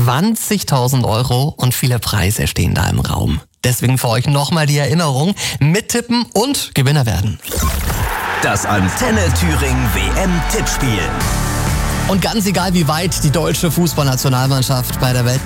20.000 Euro und viele Preise stehen da im Raum. Deswegen für euch nochmal die Erinnerung, mittippen und Gewinner werden. Das Antenne Thüringen WM-Tippspiel. Und ganz egal, wie weit die deutsche Fußballnationalmannschaft bei der